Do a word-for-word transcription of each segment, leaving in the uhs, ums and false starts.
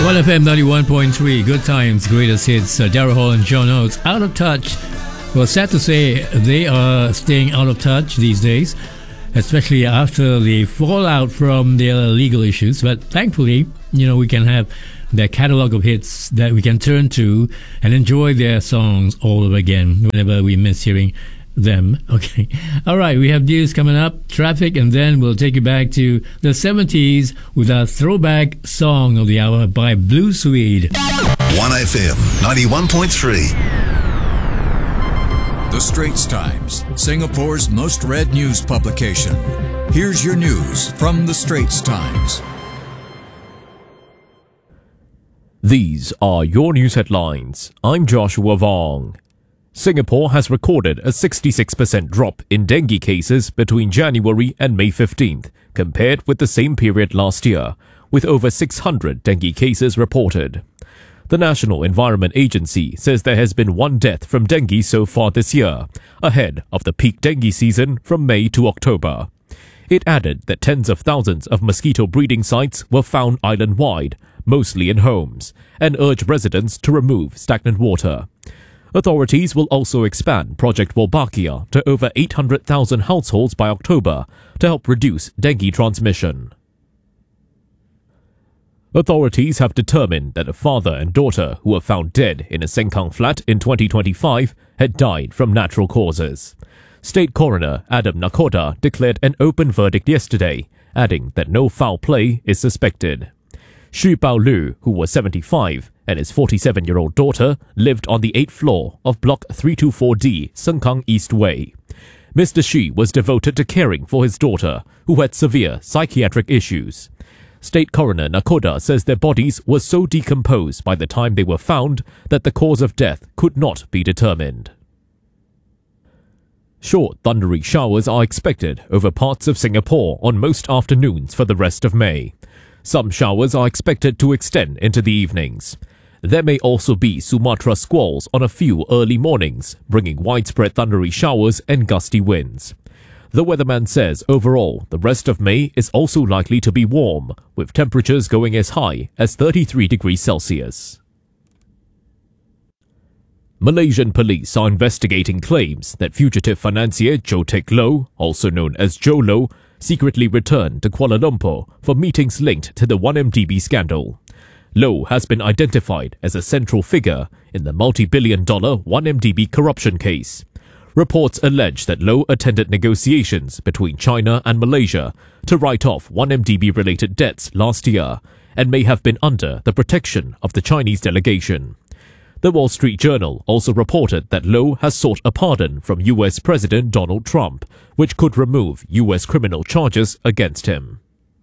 one F M ninety-one point three, Good Times, Greatest Hits. Uh, Daryl Hall and John Oates, out of touch. Well, sad to say, they are staying out of touch these days, especially after the fallout from their legal issues. But thankfully, you know, we can have their catalogue of hits that we can turn to and enjoy their songs all over again whenever we miss hearing them. Okay. All right. We have news coming up, traffic, and then we'll take you back to the seventies with our throwback song of the hour by Blue Swede. one F M ninety-one point three. The Straits Times, Singapore's most read news publication. Here's your news from The Straits Times. These are your news headlines. I'm Joshua Vong. Singapore has recorded a sixty-six percent drop in dengue cases between January and May fifteenth, compared with the same period last year, with over six hundred dengue cases reported. The National Environment Agency says there has been one death from dengue so far this year, ahead of the peak dengue season from May to October. It added that tens of thousands of mosquito breeding sites were found island-wide, mostly in homes, and urged residents to remove stagnant water. Authorities will also expand Project Wolbachia to over eight hundred thousand households by October to help reduce dengue transmission. Authorities have determined that a father and daughter who were found dead in a Sengkang flat in twenty twenty-five had died from natural causes. State Coroner Adam Nakhoda declared an open verdict yesterday, adding that no foul play is suspected. Xu Baolu, who was seventy-five, and his forty-seven-year-old daughter lived on the eighth floor of Block three twenty-four D, Sengkang East Way. Mister Xu was devoted to caring for his daughter, who had severe psychiatric issues. State Coroner Nakhoda says their bodies were so decomposed by the time they were found that the cause of death could not be determined. Short thundery showers are expected over parts of Singapore on most afternoons for the rest of May. Some showers are expected to extend into the evenings. There may also be Sumatra squalls on a few early mornings, bringing widespread thundery showers and gusty winds. The weatherman says overall, the rest of May is also likely to be warm, with temperatures going as high as thirty-three degrees Celsius. Malaysian police are investigating claims that fugitive financier Joe Teck Low, also known as Joe Low, secretly returned to Kuala Lumpur for meetings linked to the one M D B scandal. Low has been identified as a central figure in the multi-billion dollar one M D B corruption case. Reports allege that Low attended negotiations between China and Malaysia to write off one M D B-related debts last year and may have been under the protection of the Chinese delegation. The Wall Street Journal also reported that Low has sought a pardon from U S President Donald Trump, which could remove U S criminal charges against him.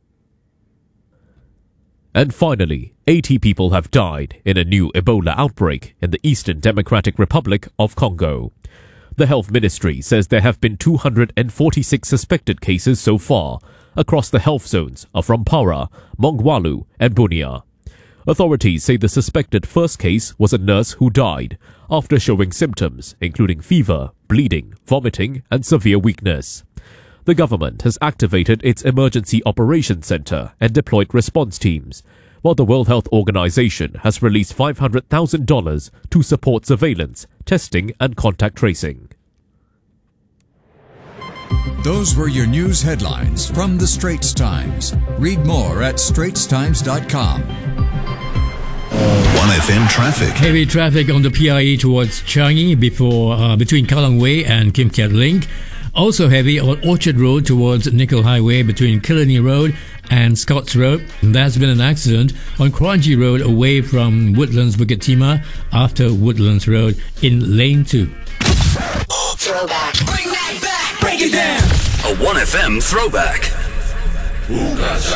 And finally, eighty people have died in a new Ebola outbreak in the Eastern Democratic Republic of Congo. The Health Ministry says there have been two hundred forty-six suspected cases so far across the health zones of Rampara, Mongwalu and Bunia. Authorities say the suspected first case was a nurse who died after showing symptoms including fever, bleeding, vomiting and severe weakness. The government has activated its Emergency Operations Centre and deployed response teams, while the World Health Organization has released five hundred thousand dollars to support surveillance, testing and contact tracing. Those were your news headlines from The Straits Times. Read more at straits times dot com. one F M traffic. Heavy traffic on the P I E towards Changi before uh, between Kallang Way and Kim Kiat Link. Also heavy on Orchard Road towards Nickel Highway between Killarney Road and Scotts Road. And there's been an accident on Kranji Road away from Woodlands Bukit Timah after Woodlands Road in Lane two. Throwback. Bring that back. Break it down. A one F M throwback.